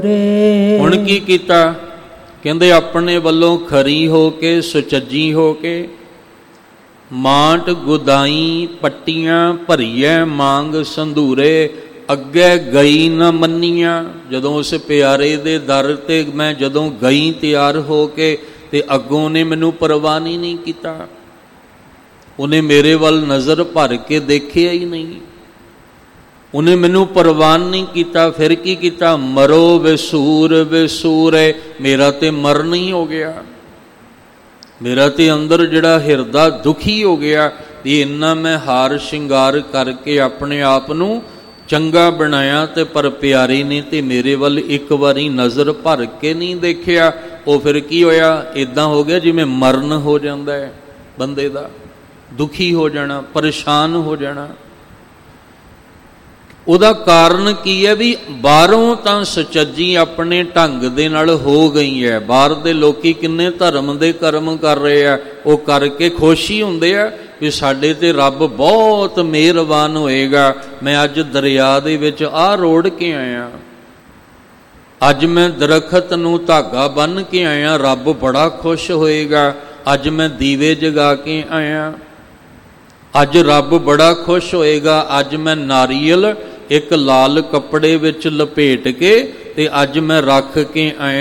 ਹੁਣ ਕੀ ਕੀਤਾ? ਕਹਿੰਦੇ ਆਪਣੇ ਵੱਲੋਂ ਖਰੀ ਹੋ ਕੇ, ਸੁਚੱਜੀ ਹੋ ਕੇ, ਮਾਂਟ ਗੁਦਾਈ ਪੱਟੀਆਂ ਭਰੀਐ ਮਾਂਗ ਸੰਧੂਰੇ, ਅੱਗੇ ਗਈ ਨਾ ਮੰਨੀਆਂ। ਜਦੋਂ ਉਸ ਪਿਆਰੇ ਦੇ ਦਰ ਤੇ ਮੈਂ ਜਦੋਂ ਗਈ ਤਿਆਰ ਹੋ ਕੇ, ਤੇ ਅੱਗੋਂ ਨੇ ਮੈਨੂੰ ਪ੍ਰਵਾਨ ਹੀ ਨਹੀਂ ਕੀਤਾ। ਉਹਨੇ ਮੇਰੇ ਵੱਲ ਨਜ਼ਰ ਭਰ ਕੇ ਦੇਖਿਆ ਹੀ ਨਹੀਂ, ਉਹਨੇ ਮੈਨੂੰ ਪ੍ਰਵਾਨ ਨਹੀਂ ਕੀਤਾ। ਫਿਰ ਕੀ ਕੀਤਾ? ਮਰੋ ਵਿਸੂਰ ਵਿਸੂਰੇ, ਮੇਰਾ ਤੇ ਮਰਨ ਹੀ ਹੋ ਗਿਆ। ਮੇਰਾ ਤੇ ਅੰਦਰ ਜਿਹੜਾ ਹਿਰਦਾ ਦੁਖੀ ਹੋ ਗਿਆ ਵੀ ਇੰਨਾ ਮੈਂ ਹਾਰ ਸ਼ਿੰਗਾਰ ਕਰਕੇ ਆਪਣੇ ਆਪ ਨੂੰ ਚੰਗਾ ਬਣਾਇਆ, ਤੇ ਪਰ ਪਿਆਰੀ ਨੇ ਤੇ ਮੇਰੇ ਵੱਲ ਇੱਕ ਵਾਰੀ ਨਜ਼ਰ ਭਰ ਕੇ ਨਹੀਂ ਦੇਖਿਆ। ਉਹ ਫਿਰ ਕੀ ਹੋਇਆ? ਇੱਦਾਂ ਹੋ ਗਿਆ ਜਿਵੇਂ ਮਰਨ ਹੋ ਜਾਂਦਾ ਹੈ ਬੰਦੇ ਦਾ, ਦੁਖੀ ਹੋ ਜਾਣਾ, ਪਰੇਸ਼ਾਨ ਹੋ ਜਾਣਾ। ਉਹਦਾ ਕਾਰਨ ਕੀ ਹੈ? ਵੀ ਬਾਹਰੋਂ ਤਾਂ ਸੁਚੱਜੀ ਆਪਣੇ ਢੰਗ ਦੇ ਨਾਲ ਹੋ ਗਈ ਹੈ। ਬਾਹਰ ਦੇ ਲੋਕੀ ਕਿੰਨੇ ਧਰਮ ਦੇ ਕਰਮ ਕਰ ਰਹੇ ਆ, ਉਹ ਕਰਕੇ ਖੁਸ਼ ਹੀ ਹੁੰਦੇ ਆ ਵੀ ਸਾਡੇ ਤੇ ਰੱਬ ਬਹੁਤ ਮਿਹਰਬਾਨ ਹੋਏਗਾ। ਮੈਂ ਅੱਜ ਦਰਿਆ ਦੇ ਵਿੱਚ ਆਹ ਰੋੜ ਕੇ ਆਇਆ, ਅੱਜ ਮੈਂ ਦਰਖਤ ਨੂੰ ਧਾਗਾ ਬੰਨ੍ਹ ਕੇ ਆਇਆ, ਰੱਬ ਬੜਾ ਖੁਸ਼ ਹੋਏਗਾ। ਅੱਜ ਮੈਂ ਦੀਵੇ ਜਗਾ ਕੇ ਆਇਆ, ਅੱਜ ਰੱਬ ਬੜਾ ਖੁਸ਼ ਹੋਏਗਾ। ਅੱਜ ਮੈਂ ਨਾਰੀਅਲ ਇੱਕ ਲਾਲ ਕੱਪੜੇ ਵਿੱਚ ਲਪੇਟ ਕੇ ਤੇ ਅੱਜ ਮੈਂ ਰੱਖ ਕੇ ਆਇਆ।